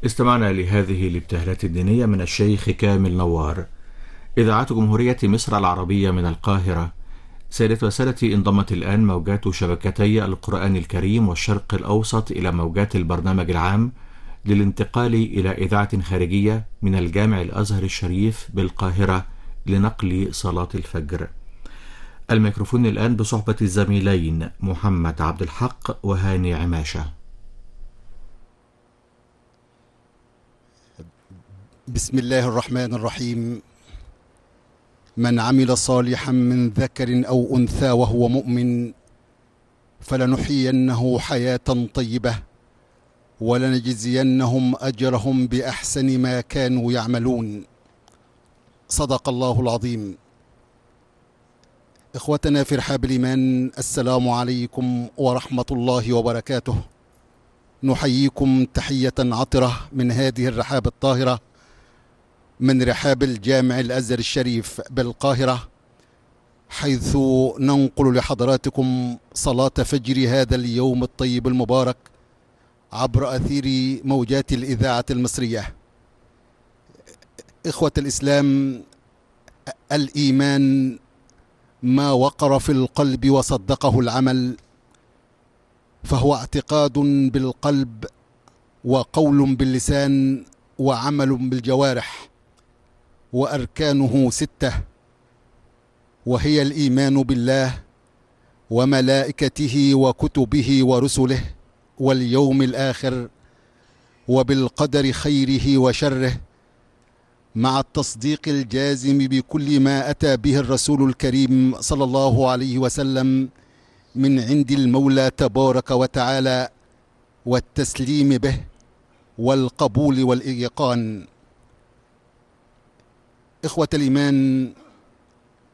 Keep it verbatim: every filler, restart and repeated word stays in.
استمعنا لهذه الابتهالات الدينية من الشيخ كامل نوار. إذاعة جمهورية مصر العربية من القاهرة. سادة وسادتي، انضمت الآن موجات شبكتي القرآن الكريم والشرق الأوسط إلى موجات البرنامج العام للانتقال إلى إذاعة خارجية من الجامع الأزهر الشريف بالقاهرة لنقل صلاة الفجر. الميكروفون الآن بصحبة الزميلين محمد عبد الحق وهاني عماشة. بسم الله الرحمن الرحيم. من عمل صالحا من ذكر أو أنثى وهو مؤمن فلنحيينه حياة طيبة ولنجزينهم أجرهم بأحسن ما كانوا يعملون. صدق الله العظيم. إخوتنا في رحاب الإيمان، السلام عليكم ورحمة الله وبركاته. نحييكم تحية عطرة من هذه الرحاب الطاهرة، من رحاب الجامع الأزهر الشريف بالقاهرة، حيث ننقل لحضراتكم صلاة فجر هذا اليوم الطيب المبارك عبر أثير موجات الإذاعة المصرية. إخوة الإسلام، الإيمان ما وقر في القلب وصدقه العمل، فهو اعتقاد بالقلب وقول باللسان وعمل بالجوارح، وأركانه ستة، وهي الإيمان بالله وملائكته وكتبه ورسله واليوم الآخر وبالقدر خيره وشره، مع التصديق الجازم بكل ما أتى به الرسول الكريم صلى الله عليه وسلم من عند المولى تبارك وتعالى، والتسليم به والقبول والإيقان. إخوة الإيمان،